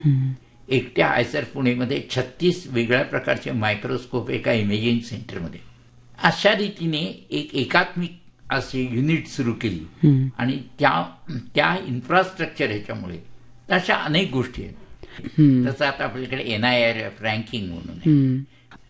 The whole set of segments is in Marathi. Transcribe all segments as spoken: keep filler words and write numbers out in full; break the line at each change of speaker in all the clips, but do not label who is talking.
एकट्या आयसर पुणेमध्ये छत्तीस वेगळ्या प्रकारचे मायक्रोस्कोप एका इमेजिंग सेंटरमध्ये. अशा रीतीने एक एकात्मिक अशी युनिट सुरू केली आणि त्या त्या इन्फ्रास्ट्रक्चर ह्याच्यामुळे अशा अनेक गोष्टी आहेत. तसं आता आपल्याकडे N I R F ranking म्हणून आहे.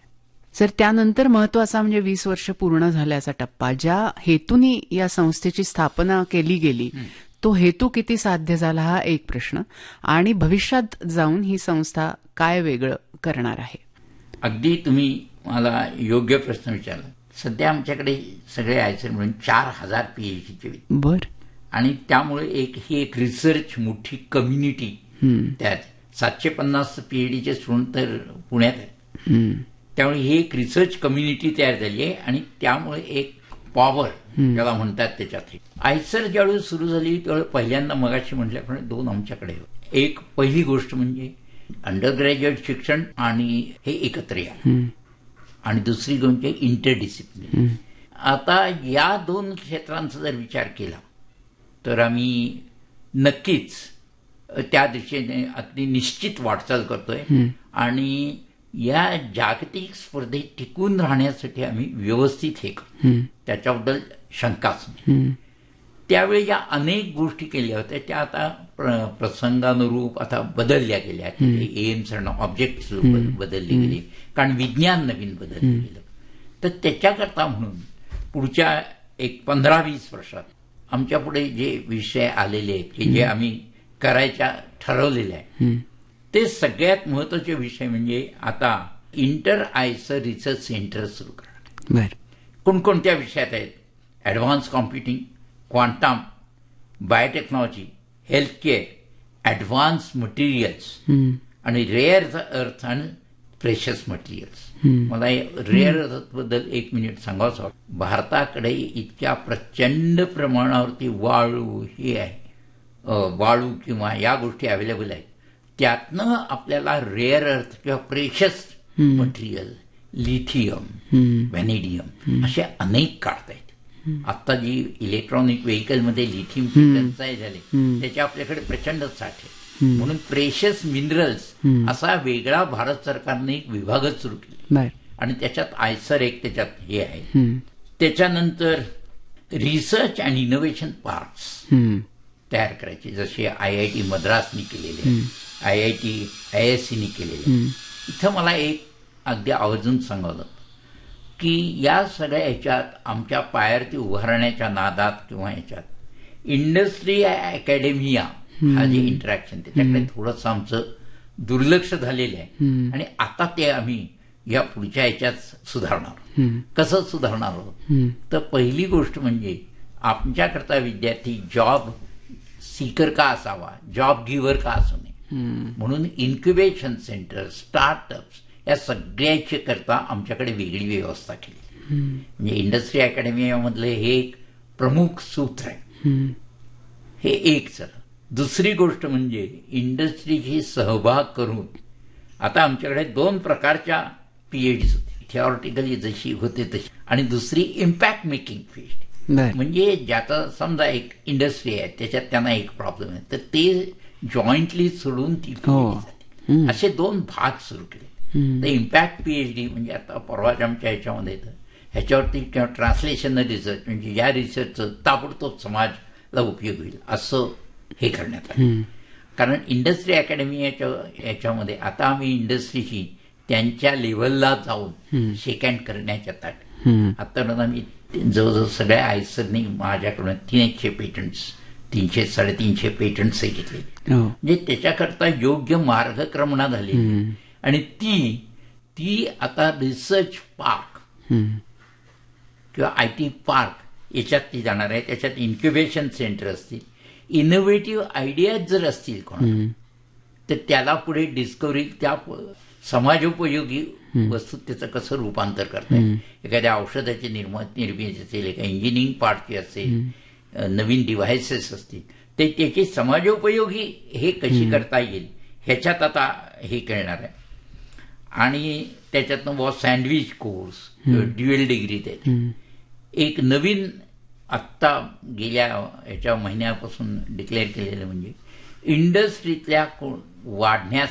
सर, त्यानंतर महत्वाचा म्हणजे वीस वर्ष पूर्ण झाल्याचा टप्पा, ज्या हेतूनी या संस्थेची स्थापना केली गेली तो हेतू किती साध्य झाला हा एक प्रश्न, आणि भविष्यात जाऊन ही संस्था काय वेगळं करणार आहे.
अगदी तुम्ही मला योग्य प्रश्न विचारला. सध्या आमच्याकडे सगळे आयसर मिळून चार हजार पीएचडीचे
बर,
आणि त्यामुळे एक ही एक रिसर्च मोठी कम्युनिटी त्यात सातशे पन्नास पीएचडीचे स्टुडंट तर पुण्यात आहेत. त्यामुळे ही एक रिसर्च कम्युनिटी तयार झाली आहे आणि त्यामुळे एक पॉवर ज्याला म्हणतात त्याच्यात. आयसर ज्यावेळी सुरू झाली त्यावेळी पहिल्यांदा मगाशी म्हटल्याप्रमाणे दोन आमच्याकडे होते. एक पहिली गोष्ट म्हणजे अंडर ग्रॅज्युएट शिक्षण आणि हे एकत्र या, आणि दुसरी म्हणजे इंटरडिसिप्लिन. आता या दोन क्षेत्रांचा जर विचार केला तर आम्ही नक्कीच त्या दिशेने अगदी निश्चित वाटचाल करतोय, आणि या जागतिक स्पर्धेत टिकून राहण्यासाठी आम्ही व्यवस्थित हे करतो, त्याच्याबद्दल शंकाच नाही. त्यावेळी ज्या अनेक गोष्टी केल्या होत्या त्या आता प्रसंगानुरूप आता बदलल्या गेल्या. एम्स आणि ऑब्जेक्ट्स बदलले गेले, कारण विज्ञान नवीन बदललं गेलं. तर त्याच्याकरता म्हणून पुढच्या एक पंधरा वीस वर्षात आमच्या पुढे जे विषय आलेले आहेत की जे आम्ही करायच्या ठरवलेले आहे, ते सगळ्यात महत्वाचे विषय म्हणजे आता इंटर आयसर रिसर्च सेंटर सुरू करणार. कोणकोणत्या विषयात आहेत? Advance computing, quantum, biotechnology, health care, advance materials आणि रेअर अर्थ आणि प्रेशस मटेरियल्स. मला रेअर अर्थ बद्दल एक मिनिट सांगावंसं वाटतं. भारताकडे इतक्या प्रचंड प्रमाणावरती वाळू हे आहे, वाळू किंवा या गोष्टी अवेलेबल आहेत, त्यातनं आपल्याला रेअर अर्थ किंवा प्रेशस मटेरियल, लिथियम, व्हॅनेडियम असे अनेक काढता येते. आता जी इलेक्ट्रॉनिक व्हेकलमध्ये लिथियमची टंचाई झाली त्याच्या आपल्याकडे प्रचंड साठे, म्हणून प्रेशस मिनरल्स असा वेगळा भारत सरकारने एक विभागच सुरू केला, आणि त्याच्यात आयसर एक त्याच्यात हे आहे. त्याच्यानंतर रिसर्च अँड इनोव्हेशन पार्क्स तयार करायचे, जसे आय आय टी मद्रासनी केलेले, I I T I S सीनी केलेले. इथं मला एक अगदी आवर्जून सांगावं की या सगळ्या ह्याच्यात आमच्या पायावरती उभारण्याच्या नादात किंवा ह्याच्यात इंडस्ट्री अकॅडमिया हा जे इंटरॅक्शन त्याच्याकडे थोडंसं आमचं दुर्लक्ष झालेलं आहे, आणि आता ते आम्ही या पुढच्या ह्याच्यात सुधारणार. कसं सुधारणार आहोत तर पहिली गोष्ट म्हणजे आमच्याकरता विद्यार्थी जॉब सीकर का असावा, जॉब गिव्हर का असू नये, म्हणून इन्क्युबेशन सेंटर, स्टार्टअप्स या सगळ्याच्या करता आमच्याकडे वेगळी व्यवस्था केली. म्हणजे इंडस्ट्री अकॅडमीमधले हे एक प्रमुख सूत्र आहे. हे एक सर. दुसरी गोष्ट म्हणजे इंडस्ट्रीशी सहभाग करून आता आमच्याकडे दोन प्रकारच्या पीएचडीज होते, थिओरिटिकली जशी होते तशी, आणि दुसरी इम्पॅक्ट मेकिंग पीएचडी. म्हणजे ज्याचा समजा एक इंडस्ट्री आहे त्याच्यात त्यांना एक प्रॉब्लेम आहे तर ते जॉईंटली सोडून ती पीएचडी जाते. असे दोन भाग सुरू केले. तर इम्पॅक्ट पीएचडी म्हणजे आता परवाच्या आमच्या ह्याच्यामध्ये ह्याच्यावरती किंवा ट्रान्सलेशन रिसर्च म्हणजे या रिसर्चचं ताबडतोब समाजाला उपयोग होईल असं हे करण्यात आलं. कारण इंडस्ट्री अकॅडमी याच्या याच्यामध्ये आता आम्ही इंडस्ट्रीशी त्यांच्या लेव्हलला जाऊन शेकँड करण्याच्या ताट आतापर्यंत आम्ही जवळजवळ सगळ्या आयसरनी माझ्याकडून तीनशे पेटंट्स तीनशे साडेतीनशे पेटंट्स घेतले. म्हणजे त्याच्याकरता योग्य मार्गक्रमणा झाली, आणि ती ती आता रिसर्च पार्क किंवा आय टी पार्क याच्यात ती जाणार आहे. त्याच्यात इन्क्युबेशन सेंटर असतील, इनोव्हेटिव्ह आयडियाज जर असतील कोण तर त्याला पुढे डिस्कव्हरी त्या समाजोपयोगी वस्तूत त्याचं कसं रूपांतर करता येईल. एखाद्या औषधाची निर्मिती निर्मिती असेल, एका इंजिनिअरिंग पार्टची असेल, नवीन डिव्हायसेस असतील, ते त्याची समाजोपयोगी हे कशी करता येईल ह्याच्यात आता हे करणार आहे. आणि त्याच्यातनं बॉ सँडविच कोर्स, ड्युएल डिग्री देते. एक नवीन आत्ता गेल्या ह्याच्या महिन्यापासून डिक्लेअर केलेलं म्हणजे इंडस्ट्रीतल्या वाढण्यास